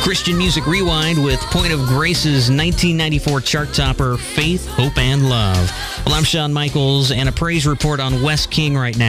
Christian Music Rewind with Point of Grace's 1994 chart topper, Faith, Hope, and Love. Well, I'm Shawn Michaels, and a praise report on Wes King right now.